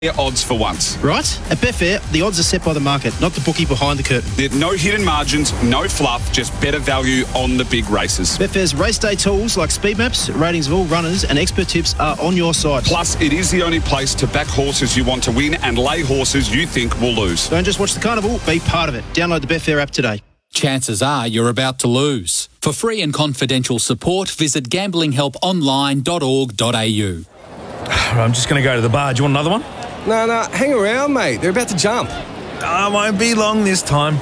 odds for once. Right? At Betfair, the odds are set by the market, not the bookie behind the curtain. There's no hidden margins, no fluff, just better value on the big races. Betfair's race day tools like speed maps, ratings of all runners and expert tips are on your side. Plus, it is the only place to back horses you want to win and lay horses you think will lose. Don't just watch the carnival, be part of it. Download the Betfair app today. Chances are you're about to lose. For free and confidential support, visit gamblinghelponline.org.au. I'm just going to go to the bar. Do you want another one? No, hang around, mate. They're about to jump. I won't be long this time.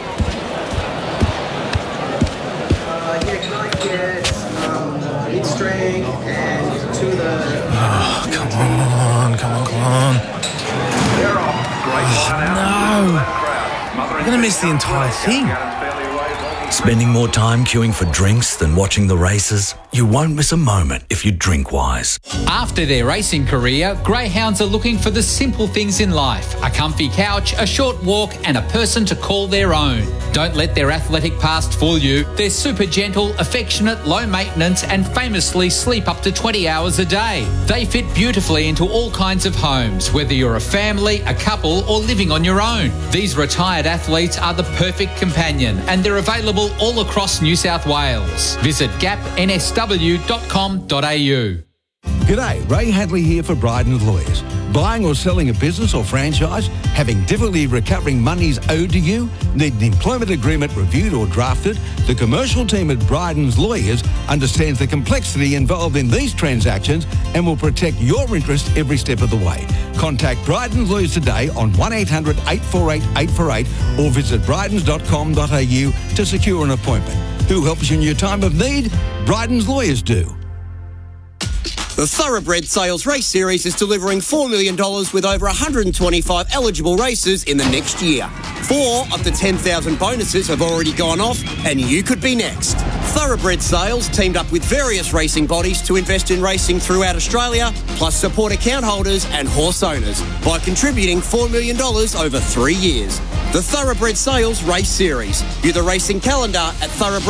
Can I get mid-strength and to the... Oh, come on. No. I'm going to miss the entire thing. Spending more time queuing for drinks than watching the races? You won't miss a moment if you drink wise. After their racing career, greyhounds are looking for the simple things in life: a comfy couch, a short walk, and a person to call their own. Don't let their athletic past fool you. They're super gentle, affectionate, low maintenance, and famously sleep up to 20 hours a day. They fit beautifully into all kinds of homes, whether you're a family, a couple, or living on your own. These retired athletes are the perfect companion, and they're available all across New South Wales. Visit gapnsw.com.au. G'day, Ray Hadley here for Bryden's Lawyers. Buying or selling a business or franchise? Having difficulty recovering monies owed to you? Need an employment agreement reviewed or drafted? The commercial team at Bryden's Lawyers understands the complexity involved in these transactions and will protect your interest every step of the way. Contact Bryden's Lawyers today on 1800 848 848 or visit brydens.com.au to secure an appointment. Who helps you in your time of need? Bryden's Lawyers do. The Thoroughbred Sales Race Series is delivering $4 million with over 125 eligible races in the next year. 4 of the 10,000 bonuses have already gone off, and you could be next. Thoroughbred Sales teamed up with various racing bodies to invest in racing throughout Australia, plus support account holders and horse owners by contributing $4 million over 3 years. The Thoroughbred Sales Race Series. View the racing calendar at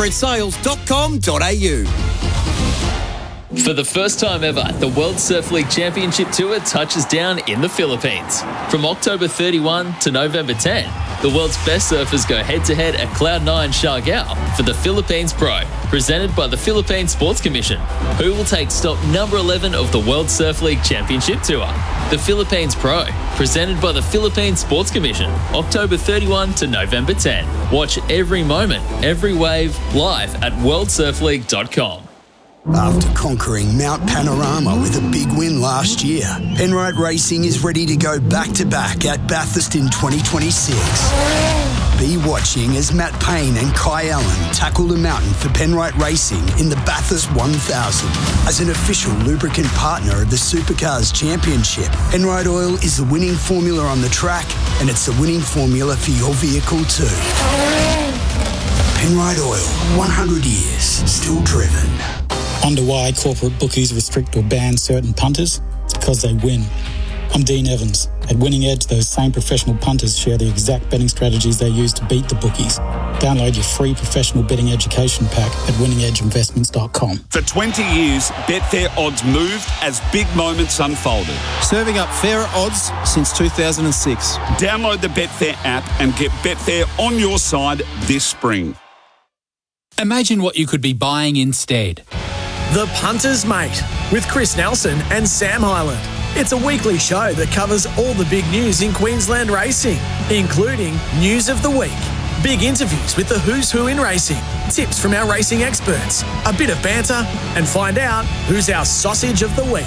thoroughbredsales.com.au. For the first time ever, the World Surf League Championship Tour touches down in the Philippines. From October 31 to November 10, the world's best surfers go head-to-head at Cloud9 Siargao for the Philippines Pro, presented by the Philippine Sports Commission, who will take stop number 11 of the World Surf League Championship Tour. The Philippines Pro, presented by the Philippine Sports Commission, October 31 to November 10. Watch every moment, every wave, live at worldsurfleague.com. After conquering Mount Panorama with a big win last year, Penrite Racing is ready to go back-to-back at Bathurst in 2026. Be watching as Matt Payne and Kai Allen tackle the mountain for Penrite Racing in the Bathurst 1000. As an official lubricant partner of the Supercars Championship, Penrite Oil is the winning formula on the track, and it's the winning formula for your vehicle too. Penrite Oil, 100 years, still driven. Wonder why corporate bookies restrict or ban certain punters? It's because they win. I'm Dean Evans. At Winning Edge, those same professional punters share the exact betting strategies they use to beat the bookies. Download your free professional betting education pack at winningedgeinvestments.com. For 20 years, Betfair odds moved as big moments unfolded. Serving up fairer odds since 2006. Download the Betfair app and get Betfair on your side this spring. Imagine what you could be buying instead. The Punter's Mate with Chris Nelson and Sam Hyland. It's a weekly show that covers all the big news in Queensland racing, including news of the week, big interviews with the who's who in racing, tips from our racing experts, a bit of banter, and find out who's our sausage of the week.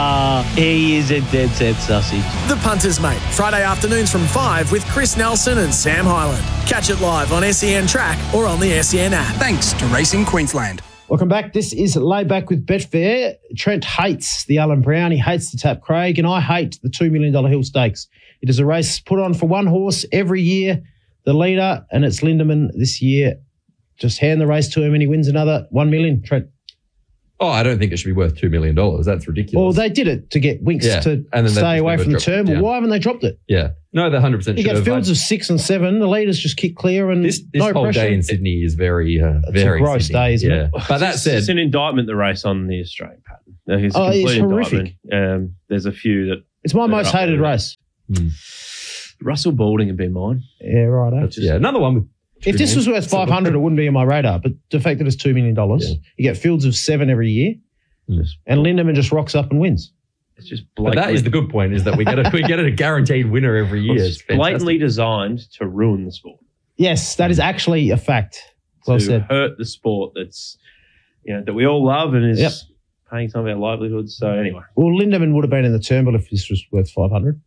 He is a dead set sausage. The Punter's Mate, Friday afternoons from 5 with Chris Nelson and Sam Hyland. Catch it live on SEN Track or on the SEN app. Thanks to Racing Queensland. Welcome back. This is Laid Back with Betfair. Trent hates the Alan Brown. He hates the Tap Craig, and I hate the $2 million Hill Stakes. It is a race put on for one horse every year. The leader, and it's Lindemann this year. Just hand the race to him and he wins another $1 million. Trent. Oh, I don't think it should be worth $2 million. That's ridiculous. Well, they did it to get Winks to stay away from the term. Well, why haven't they dropped it? Yeah. No, they 100% should have. You get fields of 6 and 7. The leaders just kick clear and this no whole pressure. day in Sydney is very it's a gross day, isn't it? But that said, it's an indictment, the race on the Australian pattern. It's a complete horrific. indictment. There's a few that It's my most hated race. Russell Balding would be mine. Yeah, right. Another one with. If this was worth 500, it wouldn't be on my radar. But the fact that it's $2 million, you get fields of 7 every year, and Lindemann just rocks up and wins. It's just But that is the good point, is that we get a guaranteed winner every year. It's blatantly designed to ruin the sport. Yes, that is actually a fact. Well said. Hurt the sport that's that we all love and is paying some of our livelihoods. So anyway. Well, Lindemann would have been in the Turnbull if this was worth 500.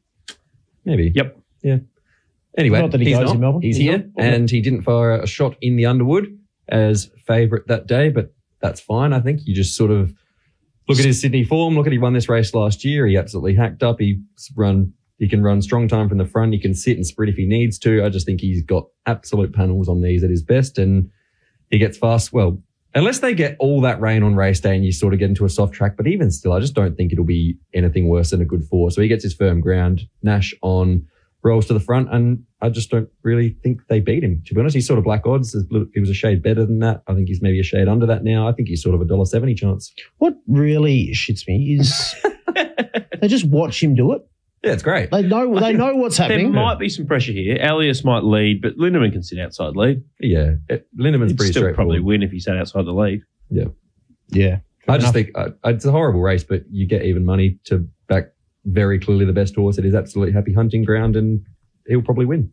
Maybe. Yep. Yeah. Anyway, Not that he he's goes not. in Melbourne. He's He's here, not. and he didn't fire a shot in the Underwood as favourite that day, but that's fine. I think you just sort of look at his Sydney form. Look at he won this race last year. He absolutely hacked up. He can run strong time from the front. He can sit and sprint if he needs to. I just think he's got absolute panels on these at his best, and he gets fast. Well, unless they get all that rain on race day and you sort of get into a soft track, but even still, I just don't think it'll be anything worse than a good 4. So he gets his firm ground. Nash on rolls to the front, and I just don't really think they beat him. To be honest, he's sort of black odds. He was a shade better than that. I think he's maybe a shade under that now. I think he's sort of $1.70 chance. What really shits me is they just watch him do it. Yeah, it's great. They know what's happening. There might be some pressure here. Elias might lead, but Lindemann can sit outside lead. Yeah, Lindemann's pretty still straightforward. probably win if he sat outside the lead. Yeah. Yeah. I just think it's a horrible race, but you get even money to back very clearly the best horse. It is absolutely happy hunting ground, and he'll probably win.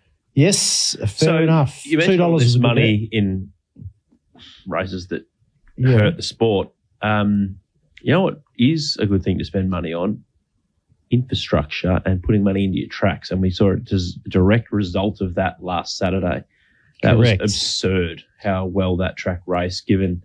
Yes, fair enough. You mentioned all $2 this is a good money bet. in races that hurt the sport. You know what is a good thing to spend money on? Infrastructure and putting money into your tracks. And we saw it as a direct result of that last Saturday. That Correct. was absurd how well that track raced, given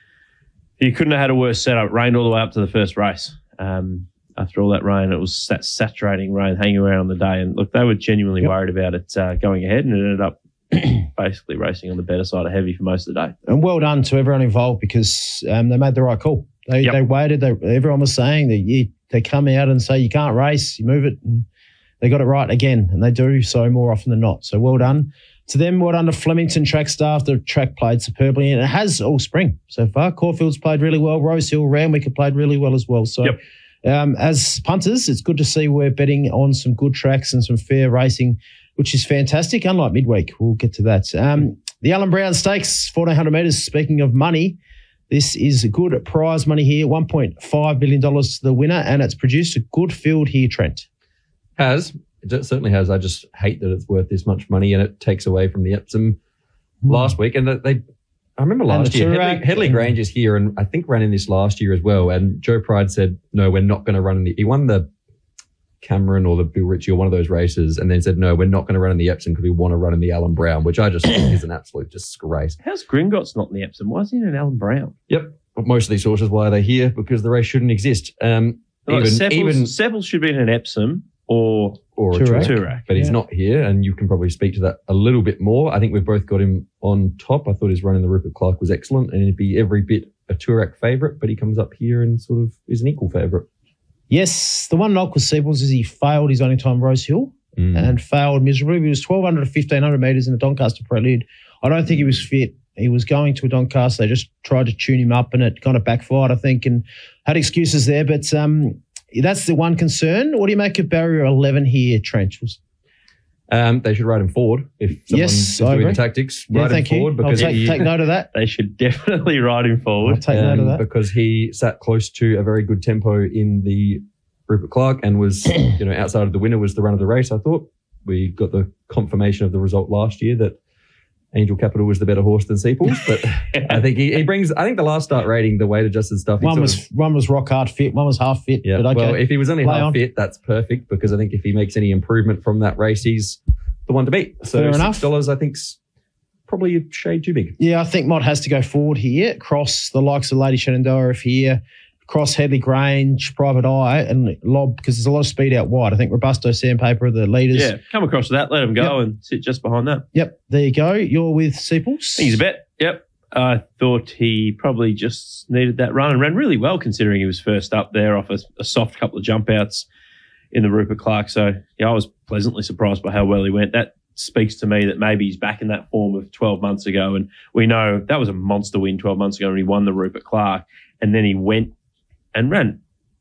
you couldn't have had a worse setup. It rained all the way up to the first race. After all that rain, it was that saturating rain hanging around the day. And look, they were genuinely worried about it going ahead, and it ended up basically racing on the better side of heavy for most of the day. And well done to everyone involved, because they made the right call. They waited. Everyone was saying that they come out and say you can't race, you move it, and they got it right again, and they do so more often than not. So well done to them. Well done to Flemington track staff. The track played superbly, and it has all spring so far. Caulfield's played really well. Rosehill, Randwick have played really well as well. So as punters, it's good to see we're betting on some good tracks and some fair racing, which is fantastic, unlike midweek. We'll get to that. The Allen Brown Stakes, 1,400 metres. Speaking of money, this is good prize money here, $1.5 million to the winner, and it's produced a good field here, Trent. It certainly has. I just hate that it's worth this much money, and it takes away from the Epsom last week. And I remember last year, Headley Grange is here, and I think ran in this last year as well. And Joe Pride said, no, we're not going to run in he won the Cameron or the Bill Ritchie or one of those races, and then said, no, we're not going to run in the Epsom because we want to run in the Allen Brown, which I just think is an absolute disgrace. How's Gringotts not in the Epsom? Why is he in an Allen Brown? Yep. But most of these horses, why are they here? Because the race shouldn't exist. Sepples should be in an Epsom or a Toorak. But he's not here, and you can probably speak to that a little bit more. I think we've both got him on top. I thought his run in the Rupert Clark was excellent, and he'd be every bit a Toorak favourite, but he comes up here and sort of is an equal favourite. Yes, the one knock with Seeples is he failed his only time Rosehill and failed miserably. He was 1,200 to 1,500 metres in the Doncaster Prelude. I don't think he was fit. He was going to a Doncaster. They just tried to tune him up, and it kind of backfired, I think, and had excuses there. But that's the one concern. What do you make of barrier 11 here, Trent? They should ride him forward. If someone's doing the tactics, ride him forward. Because I'll take note of that. They should definitely ride him forward. I'll take note of that. Because he sat close to a very good tempo in the Rupert Clark and was, outside of the winner was the run of the race. I thought we got the confirmation of the result last year that Angel Capital was the better horse than Seeples, but I think he brings. I think the last start rating, the weight adjusted stuff. One was rock hard fit, one was half fit. Yeah, but okay. Well, if he was only half fit, that's perfect, because I think if he makes any improvement from that race, he's the one to beat. So Fair enough. $6, I think's probably a shade too big. Yeah, I think Mott has to go forward here, cross the likes of Lady Shenandoah if here, cross Headley Grange, Private Eye, and lob, because there's a lot of speed out wide. I think Robusto, Sandpaper are the leaders. Yeah, come across that, let him go and sit just behind that. Yep, there you go. You're with Seeples? He's a bet. Yep. I thought he probably just needed that run and ran really well considering he was first up there off a soft couple of jump outs in the Rupert Clark. So, yeah, I was pleasantly surprised by how well he went. That speaks to me that maybe he's back in that form of 12 months ago. And we know that was a monster win 12 months ago when he won the Rupert Clark. And then he went and ran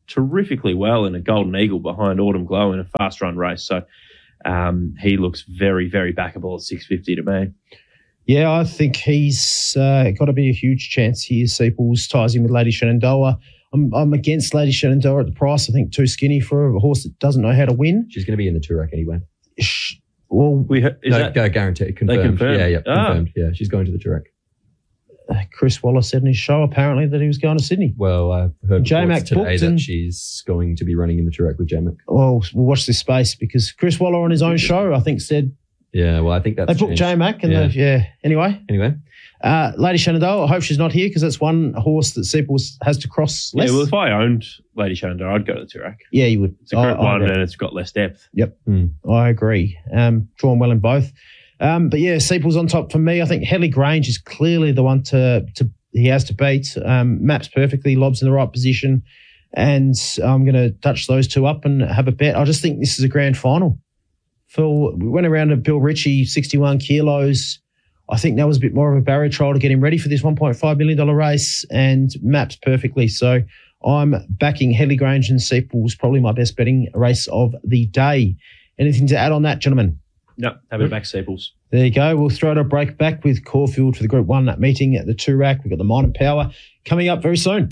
terrifically well in a Golden Eagle behind Autumn Glow in a fast run race. So he looks very, very backable at 650 to me. Yeah, I think he's got to be a huge chance here. Seeples ties in with Lady Shenandoah. I'm against Lady Shenandoah at the price. I think too skinny for a horse that doesn't know how to win. She's going to be in the Toorak anyway. Well, guaranteed. Confirmed. Confirmed. Yeah, she's going to the Toorak. Chris Waller said in his show apparently that he was going to Sydney. Well, I've heard J-Mac today that she's going to be running in the Toorak with J-Mac. Well, we'll watch this space because Chris Waller on his own show, I think, said. Yeah, well, I think that's. They booked J-Mac and Anyway. Lady Shenandoah, I hope she's not here because that's one horse that Seeples has to cross less. Yeah, well, if I owned Lady Shenandoah, I'd go to the Toorak. Yeah, you would. It's a great one and it's got less depth. Yep, I agree. Drawn well in both. But yeah, Seeples on top for me. I think Headley Grange is clearly the one he has to beat. Maps perfectly, Lob's in the right position. And I'm going to touch those two up and have a bet. I just think this is a grand final. We went around to Bill Ritchie, 61 kilos. I think that was a bit more of a barrier trial to get him ready for this $1.5 million race and maps perfectly. So I'm backing Headley Grange and Seeples, probably my best betting race of the day. Anything to add on that, gentlemen? No, have it back, Seeples. There you go. We'll throw it a break back with Caulfield for the Group 1 meeting at the Toorak. We've got the Mind and Power coming up very soon.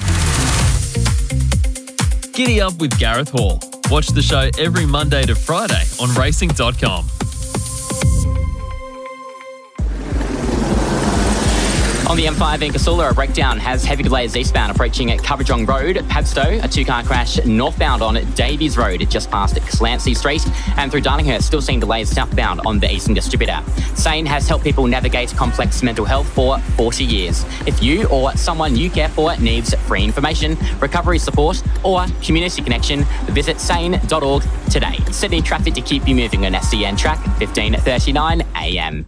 Giddy up with Gareth Hall. Watch the show every Monday to Friday on racing.com. On the M5 in Casula, a breakdown has heavy delays eastbound approaching at Coverjong Road. Padstow, a two-car crash northbound on Davies Road just past Clancy Street. And through Darlinghurst, still seeing delays southbound on the Eastern Distributor. SANE has helped people navigate complex mental health for 40 years. If you or someone you care for needs free information, recovery support or community connection, visit sane.org today. Sydney traffic to keep you moving on SCN track 15:39 a.m.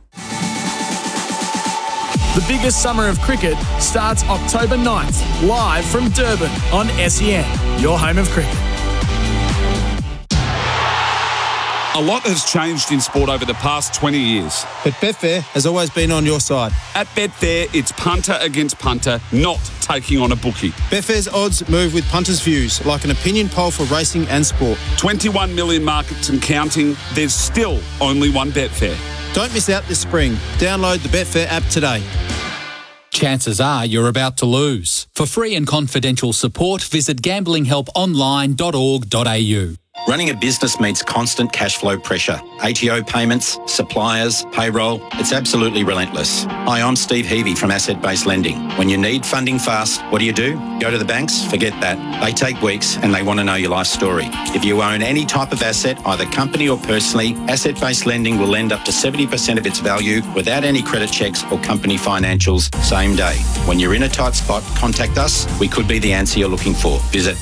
The biggest summer of cricket starts October 9th, live from Durban on SEN, your home of cricket. A lot has changed in sport over the past 20 years. But Betfair has always been on your side. At Betfair, it's punter against punter, not taking on a bookie. Betfair's odds move with punters' views, like an opinion poll for racing and sport. 21 million markets and counting, there's still only one Betfair. Don't miss out this spring. Download the Betfair app today. Chances are you're about to lose. For free and confidential support, visit gamblinghelponline.org.au. Running a business means constant cash flow pressure. ATO payments, suppliers, payroll, it's absolutely relentless. Hi, I'm Steve Heavey from Asset Based Lending. When you need funding fast, what do? Go to the banks? Forget that. They take weeks and they want to know your life story. If you own any type of asset, either company or personally, Asset Based Lending will lend up to 70% of its value without any credit checks or company financials same day. When you're in a tight spot, contact us. We could be the answer you're looking for. Visit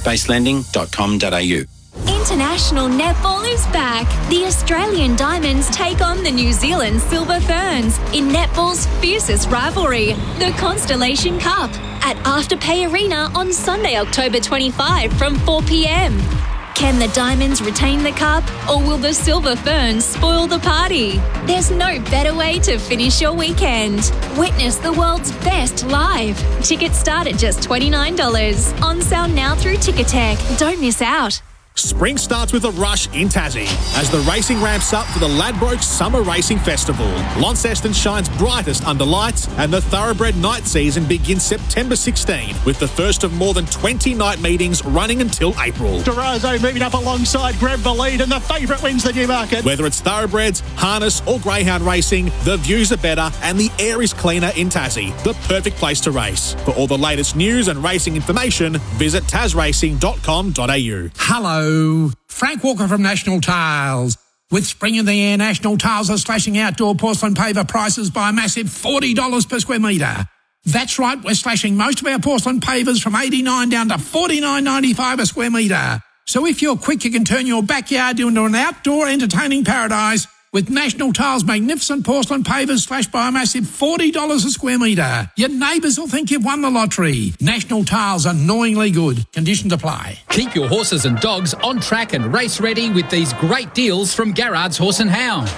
assetbasedlending.com.au. International netball is back. The Australian Diamonds take on the New Zealand Silver Ferns in netball's fiercest rivalry, the Constellation Cup, at Afterpay Arena on Sunday, October 25 from 4 p.m. Can the Diamonds retain the cup, or will the Silver Ferns spoil the party? There's no better way to finish your weekend. Witness the world's best live. Tickets start at just $29. On sale now through Ticketek. Don't miss out. Spring starts with a rush in Tassie as the racing ramps up for the Ladbroke Summer Racing Festival. Launceston shines brightest under lights, and the Thoroughbred Night season begins September 16 with the first of more than 20 night meetings running until April. Durazo moving up alongside Grab the lead, and the favourite wins the Newmarket. Whether it's thoroughbreds, harness or greyhound racing, the views are better and the air is cleaner in Tassie. The perfect place to race. For all the latest news and racing information, visit tasracing.com.au. Hello, Frank Walker from National Tiles. With spring in the air, National Tiles are slashing outdoor porcelain paver prices by a massive $40 per square metre. That's right, we're slashing most of our porcelain pavers from $89 down to $49.95 a square metre. So if you're quick, you can turn your backyard into an outdoor entertaining paradise with National Tiles' magnificent porcelain pavers slashed by a massive $40 a square metre. Your neighbours will think you've won the lottery. National Tiles, annoyingly good. Conditions apply. Keep your horses and dogs on track and race ready with these great deals from Garrard's Horse and Hound.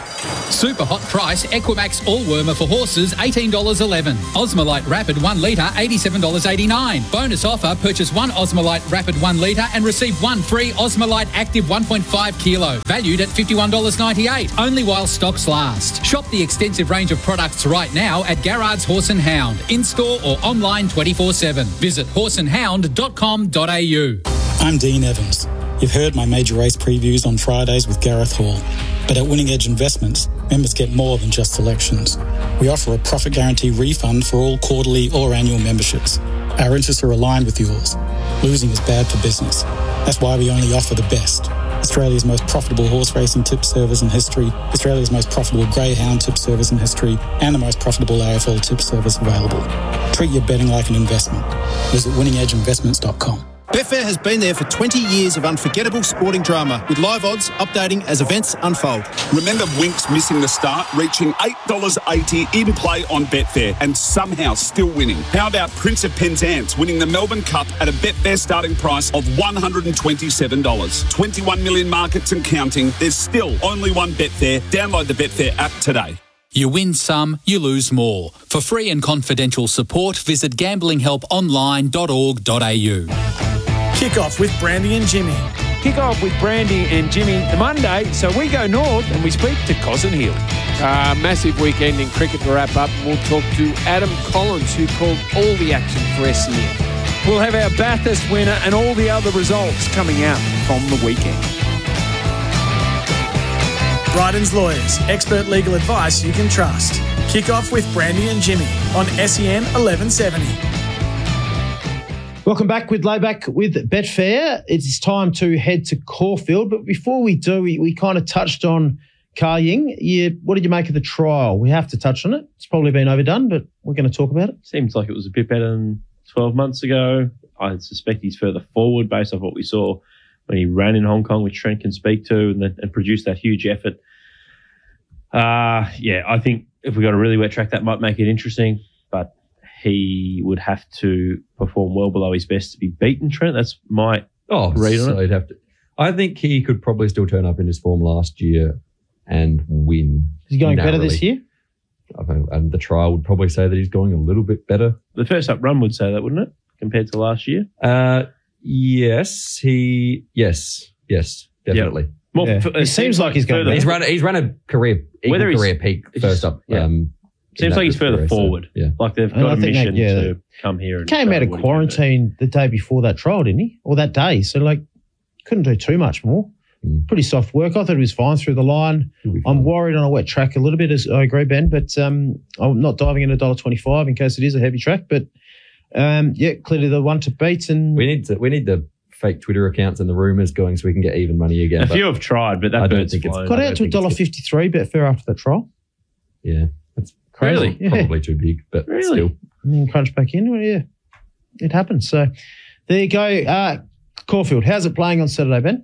Super hot price, Equimax all-wormer for horses, $18.11. Osmolite Rapid 1 litre, $87.89. Bonus offer, purchase one Osmolite Rapid 1 litre and receive one free Osmolite Active 1.5 kilo, valued at $51.98, only while stocks last. Shop the extensive range of products right now at Garrard's Horse and Hound, in-store or online 24/7. Visit horseandhound.com.au. I'm Dean Evans. You've heard my major race previews on Fridays with Gareth Hall. But at Winning Edge Investments, members get more than just selections. We offer a profit guarantee refund for all quarterly or annual memberships. Our interests are aligned with yours. Losing is bad for business. That's why we only offer the best. Australia's most profitable horse racing tip service in history, Australia's most profitable greyhound tip service in history, and the most profitable AFL tip service available. Treat your betting like an investment. Visit winningedgeinvestments.com. Betfair has been there for 20 years of unforgettable sporting drama, with live odds updating as events unfold. Remember Winks missing the start, reaching $8.80 in play on Betfair and somehow still winning? How about Prince of Penzance winning the Melbourne Cup at a Betfair starting price of $127? 21 million markets and counting. There's still only one Betfair. Download the Betfair app today. You win some, you lose more. For free and confidential support, visit gamblinghelponline.org.au. Kick off with Brandy and Jimmy. Kick off with Brandy and Jimmy Monday, so we go north and we speak to Cosson Hill. Massive weekend in cricket to wrap up. We'll talk to Adam Collins, who called all the action for SEN. We'll have our Bathurst winner and all the other results coming out from the weekend. Bryden's Lawyers, expert legal advice you can trust. Kick off with Brandy and Jimmy on SEN 1170. Welcome back with Layback with Betfair. It's time to head to Caulfield. But before we do, we kind of touched on Ka Ying. What did you make of the trial? We have to touch on it. It's probably been overdone, but we're going to talk about it. Seems like it was a bit better than 12 months ago. I suspect he's further forward based off what we saw when he ran in Hong Kong, which Trent can speak to, and produced that huge effort. I think if we got a really wet track, that might make it interesting, but he would have to perform well below his best to be beaten, Trent. That's my read on it. He'd have to. I think he could probably still turn up in his form last year and win. Is he going better this year? And the trial would probably say that he's going a little bit better. The first up run would say that, wouldn't it, compared to last year? Yes, definitely. Yep. It seems like he's going better. He's run a career peak first up. Seems like he's further forward. Yeah. Like they've got a mission to come here. And came out of quarantine the day before that trial, didn't he? Or that day. So, couldn't do too much more. Pretty soft work. I thought he was fine through the line. I'm worried on a wet track a little bit, as I agree, Ben, but I'm not diving in $1.25 in case it is a heavy track. But, clearly the one to beat. And we need the fake Twitter accounts and the rumours going so we can get even money again. A few have tried, but that bird's flown. Got out to $1.53 Betfair after that trial. Yeah. That's crazy. Probably too big, but still. And then crunch back in. Well, yeah, it happens. So there you go. Caulfield, how's it playing on Saturday, Ben?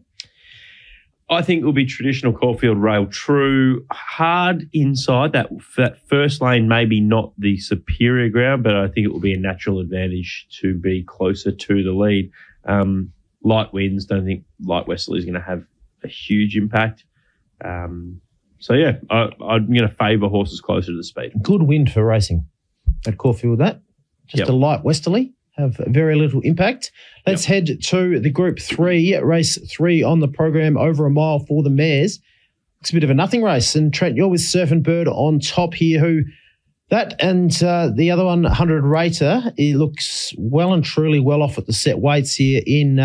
I think it will be traditional Caulfield rail true. Hard inside. That first lane, maybe not the superior ground, but I think it will be a natural advantage to be closer to the lead. Light winds, don't think light westerly is going to have a huge impact. I'm going to favour horses closer to the speed. Good wind for racing at Caulfield. A light westerly, have very little impact. Let's head to the Group 3, race 3 on the program, over a mile for the mares. It's a bit of a nothing race, and Trent, you're with Surf and Bird on top here, and the other one, 100 Rater, he looks well and truly well off at the set weights here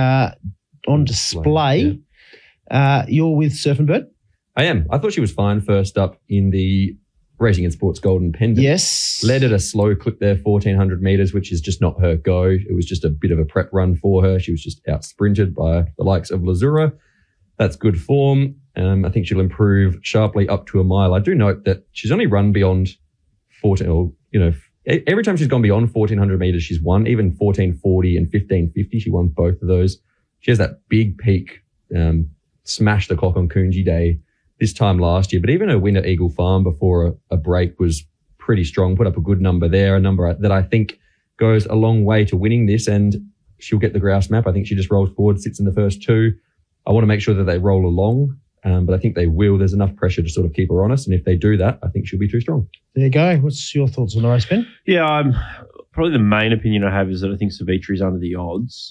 on display. Yeah. You're with Surf and Bird? I am. I thought she was fine first up in the Racing and Sports Golden Pendant. Yes. Led at a slow clip there, 1,400 metres, which is just not her go. It was just a bit of a prep run for her. She was just out-sprinted by the likes of Lazura. That's good form. I think she'll improve sharply up to a mile. I do note that she's only run beyond 14, every time she's gone beyond 1,400 metres, she's won. Even 1,440 and 1,550, she won both of those. She has that big peak, smashed the cock on Coonji Day this time last year. But even her win at Eagle Farm before a break was pretty strong, put up a good number there, a number that I think goes a long way to winning this, and she'll get the grouse map. I think she just rolls forward, sits in the first two. I want to make sure that they roll along but I think they will. There's enough pressure to sort of keep her honest, and if they do that, I think she'll be too strong. There you go. What's your thoughts on the race, Ben? Yeah, probably the main opinion I have is that I think Savitri is under the odds.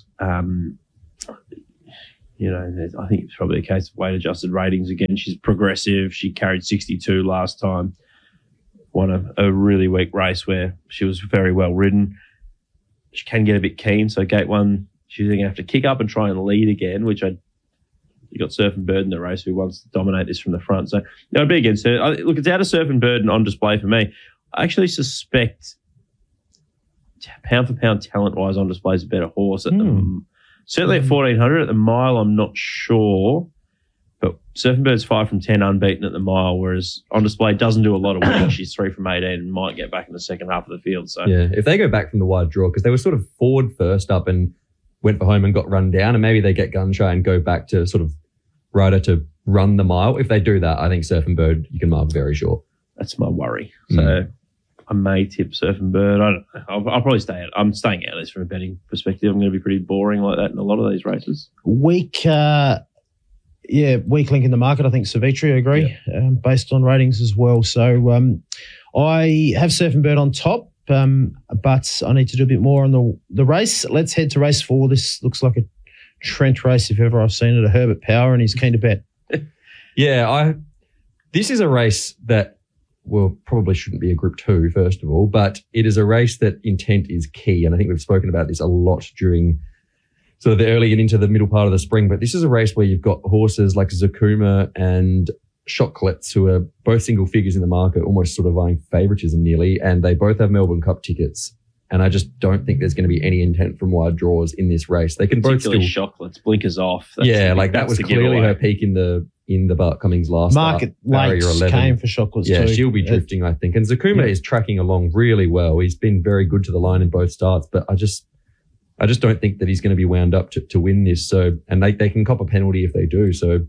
I think it's probably a case of weight-adjusted ratings. Again, she's progressive. She carried 62 last time. Won a really weak race where she was very well ridden. She can get a bit keen, so gate 1, she's going to have to kick up and try and lead again, you got Surf and Bird in the race who wants to dominate this from the front. So I'd be against her. Look, it's out of Surf and Bird and On Display for me. I actually suspect pound for pound talent-wise, On Display is a better horse. Certainly at 1,400 at the mile, I'm not sure. But Surf and Bird's 5 from 10 unbeaten at the mile, whereas On Display doesn't do a lot of winning. She's 3 from 18 and might get back in the second half of the field. So yeah, if they go back from the wide draw, because they were sort of forward first up and went for home and got run down, and maybe they get gun shy and go back to sort of rider to run the mile. If they do that, I think Surf and Bird, you can mark very short. That's my worry. So I may tip Surf and Bird. I don't know. I'll probably stay out. I'm staying out of this from a betting perspective. I'm going to be pretty boring like that in a lot of these races. Weak link in the market. I think Savitri, I agree, based on ratings as well. So I have Surf and Bird on top, but I need to do a bit more on the race. Let's head to race 4. This looks like a Trent race if ever I've seen it. A Herbert Power, and he's keen to bet. This is a race that, well, probably shouldn't be a Group 2, first of all, but it is a race that intent is key. And I think we've spoken about this a lot during sort of the early and into the middle part of the spring. But this is a race where you've got horses like Zakuma and Chocolats, who are both single figures in the market, almost sort of eyeing favouritism nearly, and they both have Melbourne Cup tickets. And I just don't think there's going to be any intent from wide draws in this race. They can both still... Chocolates, blinkers off. That was clearly her peak in the Bart Cummings last market lakes came for Chocolates too. She'll be drifting, I think. And Zakuma is tracking along really well. He's been very good to the line in both starts, but I just don't think that he's going to be wound up to win this. So, and they can cop a penalty if they do. So,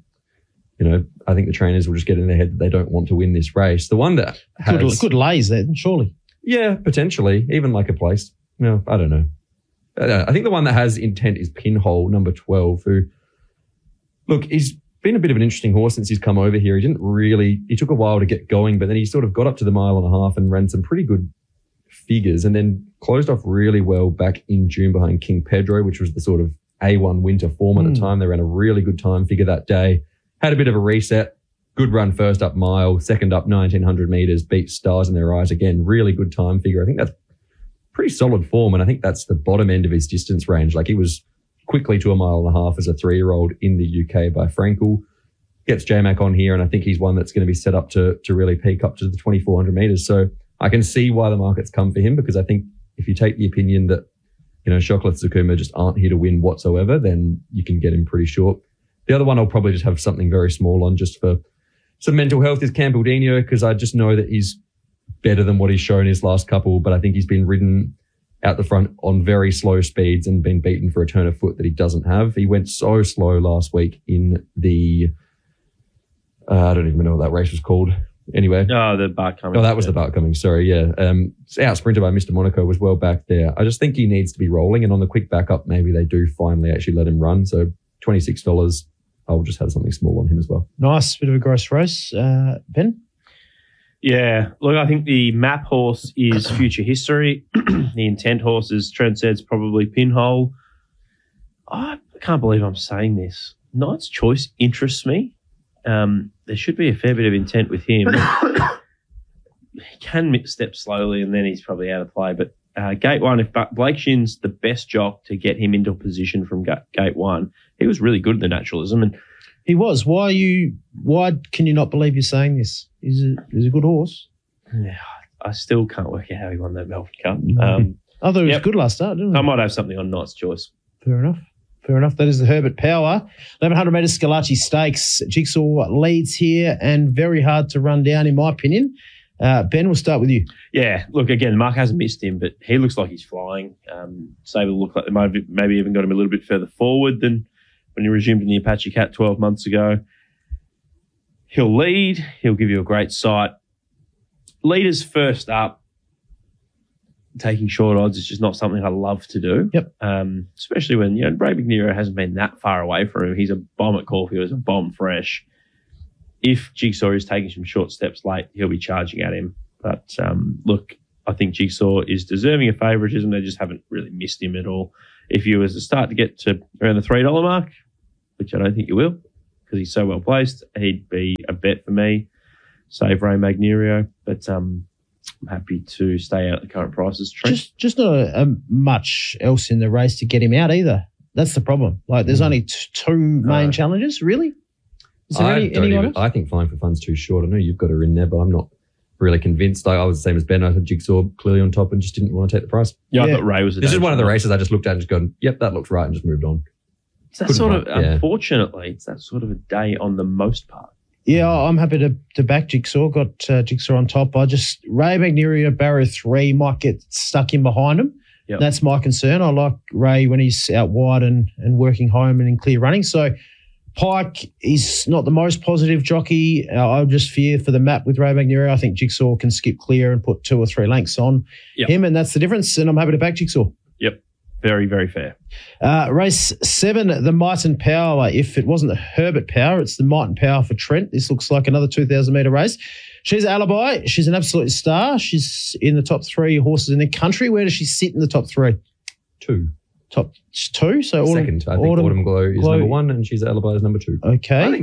I think the trainers will just get in their head that they don't want to win this race. The one that has... Good lays then, surely. Yeah, potentially. Even like a place. No, I don't know. I think the one that has intent is Pinhole, number 12, who, look, he's been a bit of an interesting horse since he's come over here. He took a while to get going, but then he sort of got up to the 1.5 miles and ran some pretty good figures and then closed off really well back in June behind King Pedro, which was the sort of A1 winter form at the time. They ran a really good time figure that day. Had a bit of a reset. Good run first up mile, second up 1,900 metres, beat Stars in Their Eyes again. Really good time figure. I think that's pretty solid form, and I think that's the bottom end of his distance range. Like, he was quickly to 1.5 miles as a 3-year-old in the UK by Frankel. Gets J-Mac on here, and I think he's one that's going to be set up to really peak up to the 2,400 metres. So I can see why the market's come for him, because I think if you take the opinion that, Chocolate Zakuma just aren't here to win whatsoever, then you can get him pretty short. The other one I'll probably just have something very small on just for some mental health is Campbelldino, because I just know that he's better than what he's shown his last couple, but I think he's been ridden out the front on very slow speeds and been beaten for a turn of foot that he doesn't have. He went so slow last week in the, I don't even know what that race was called. Anyway. The Bart Cummings. Oh, that was the Bart Cummings, sorry, yeah. Out sprinter by Mr. Monaco was well back there. I just think he needs to be rolling, and on the quick backup, maybe they do finally actually let him run. So $26, I'll just have something small on him as well. Nice, bit of a gross race. Ben? Yeah, look, I think the map horse is future history. The intent horse, as Trent said, is probably Pinhole. I can't believe I'm saying this. Knight's Choice interests me. There should be a fair bit of intent with him. He can step slowly and then he's probably out of play. But gate 1, if Blake Shin's the best jock to get him into position from gate 1, he was really good at the naturalism. And he was. Why can you not believe you're saying this? He's a good horse. Yeah, I still can't work out how he won that Melbourne Cup. I thought he was good last start, didn't I? I might have something on Knight's Choice. Fair enough. That is the Herbert Power. 1,100 metres Scalacci Stakes. Jigsaw leads here and very hard to run down, in my opinion. Ben, we'll start with you. Yeah, look, again, Mark hasn't missed him, but he looks like he's flying. Sabre look like they might have maybe even got him a little bit further forward than when he resumed in the Apache Cat 12 months ago. He'll lead. He'll give you a great sight. Leaders first up. Taking short odds is just not something I love to do. Yep. Especially when, Ray McNeero hasn't been that far away from him. He's a bomb at Caulfield. He's a bomb fresh. if Jigsaw is taking some short steps late, he'll be charging at him. But look, I think Jigsaw is deserving of favouritism. They just haven't really missed him at all. If you was to start to get to around the $3 mark, which I don't think you will, because he's so well placed, he'd be a bet for me. Save Ray Magnerio, but I'm happy to stay out at the current prices. Just not much else in the race to get him out either. That's the problem. Like, there's only two main challenges, really. Is there I think Flying for Fun's too short. I know you've got her in there, but I'm not really convinced. I was the same as Ben. I had Jigsaw clearly on top and just didn't want to take the price. Yeah, I thought Ray was. This is one of the races I just looked at and just gone, yep, that looks right, and just moved on. It's that sort of, unfortunately, it's that sort of a day on the most part. Yeah, I'm happy to back Jigsaw. Got Jigsaw on top. Ray Magnerio, barrier 3 might get stuck in behind him. Yep. That's my concern. I like Ray when he's out wide and working home and in clear running. So Pike is not the most positive jockey. I just fear for the map with Ray Magnerio. I think Jigsaw can skip clear and put 2 or 3 lengths on him, and that's the difference. And I'm happy to back Jigsaw. Yep. Very, very fair. Race 7, the Might and Power. If it wasn't the Herbert Power, it's the Might and Power for Trent. This looks like another 2,000-metre race. She's Alibi. She's an absolute star. She's in the top 3 horses in the country. Where does she sit in the top 3? 2. Top 2? So second. I think Autumn Glow is number 1 and She's Alibi is number 2. Okay. I think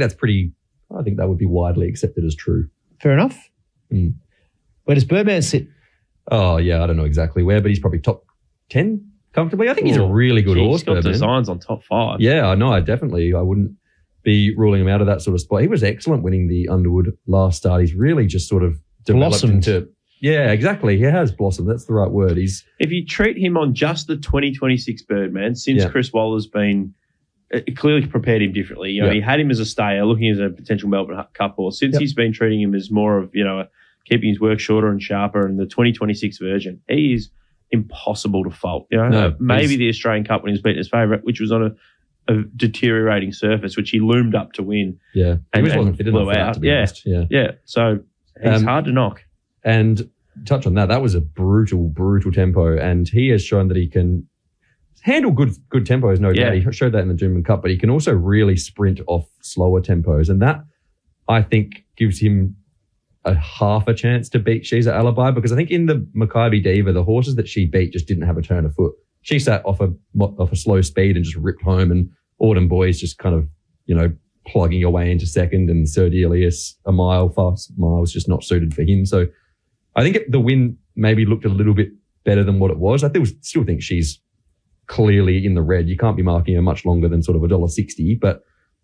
that would be widely accepted as true. Fair enough. Mm. Where does Birdman sit? Oh, yeah, I don't know exactly where, but he's probably top 10 comfortably. I think he's a really good horse. He's got designs on top 5. Yeah, I know. I wouldn't be ruling him out of that sort of spot. He was excellent winning the Underwood last start. He's really just sort of developed into... Yeah, exactly. He has blossomed. That's the right word. If you treat him on just the 2026 Birdman, since Chris Waller's been... It clearly prepared him differently. He had him as a stayer, looking as a potential Melbourne Cup horse. Since he's been treating him as more of, keeping his work shorter and sharper, and the 2026 version, he is impossible to fault. Maybe the Australian Cup when he was beaten his favourite, which was on a deteriorating surface, which he loomed up to win. Yeah, and wasn't fit enough blew for out. that, to be honest. Yeah. So he's hard to knock. And touch on that. That was a brutal tempo, and he has shown that he can handle good tempos. No doubt, he showed that in the Doomben Cup, but he can also really sprint off slower tempos, and that I think gives him a half a chance to beat She's Alibi, because I think in the Maccabi Diva, the horses that she beat just didn't have a turn of foot. She sat off a slow speed and just ripped home, and Autumn Boy's just kind of, plugging away into second, and Sir Delius, a fast mile was just not suited for him. So I think the win maybe looked a little bit better than what it was. I still think she's clearly in the red. You can't be marking her much longer than sort of $1.60, but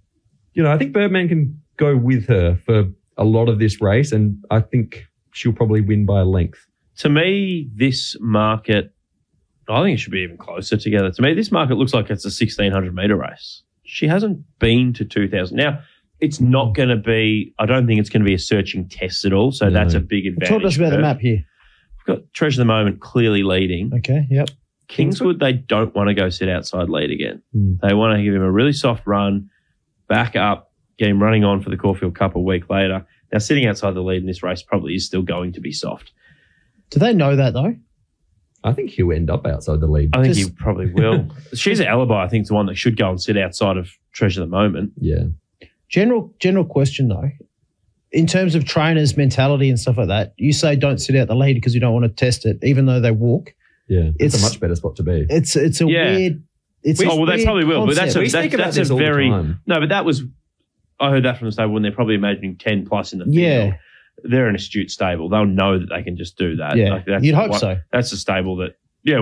I think Birdman can go with her for a lot of this race, and I think she'll probably win by a length. To me, this market, I think it should be even closer together. To me, this market looks like it's a 1,600-metre race. She hasn't been to 2,000. Now, it's not going to be, I don't think it's going to be a searching test at all, so that's a big advantage. Talk to us about the map here. We've got Treasure of the Moment clearly leading. Okay, yep. Kingswood, they don't want to go sit outside lead again. They want to give him a really soft run, back up, get him running on for the Caulfield Cup a week later. Now, sitting outside the lead in this race probably is still going to be soft. Do they know that, though? I think he'll end up outside the lead. I think he probably will. She's an Alibi, I think, is the one that should go and sit outside of Treasure of the Moment. Yeah. General question, though. In terms of trainers' mentality and stuff like that, you say don't sit out the lead because you don't want to test it, even though they walk. Yeah, it's a much better spot to be. It's a weird... They probably will, concept. but that's a very... No, but that was... I heard that from the stable when they're probably imagining 10 plus in the field. Yeah. They're an astute stable. They'll know that they can just do that. Yeah, you'd hope so. That's a stable that,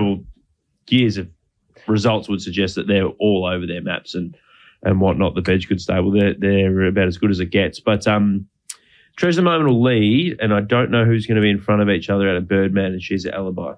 years of results would suggest that they're all over their maps and whatnot. The Bedgood stable, they're about as good as it gets. But Treasure of the Moment will lead, and I don't know who's going to be in front of each other out of Birdman and She's Alibi.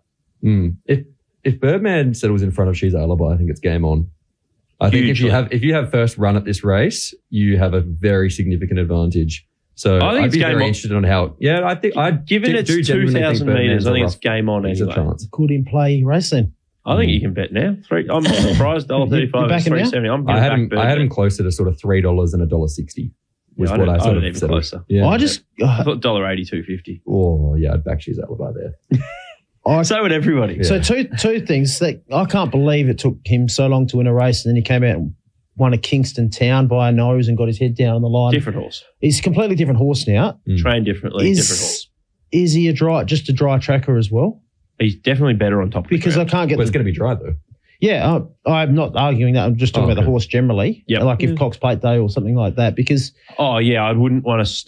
If Birdman settles in front of She's Alibi, I think it's game on. I think if you have first run at this race, you have a very significant advantage. So I'd be very interested on how. Yeah, I think given it's 2,000 metres, I think it's game on anyway. Could in play racing. I think you can bet now. I'm surprised. $1.35 is $3.70. I had him closer to sort of $3 and $1.60. Was what I sort of said. Closer. Yeah, I thought $1.80, $2.50. Oh yeah, I'd back She's Alibi there. So would everybody. Yeah. So two things that I can't believe it took him so long to win a race, and then he came out won a Kingston Town by a nose and got his head down on the line. Different horse. He's a completely different horse now. Trained differently, different horse. Is he just a dry tracker as well? He's definitely better on top of because the I can't get. Well, it's going to be dry though. Yeah, I'm not arguing that. I'm just talking about the horse generally. Yep. Like if Cox Plate Day or something like that. Because I wouldn't want to